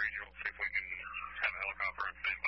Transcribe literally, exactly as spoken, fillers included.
Regional, see if we can have a helicopter on scene.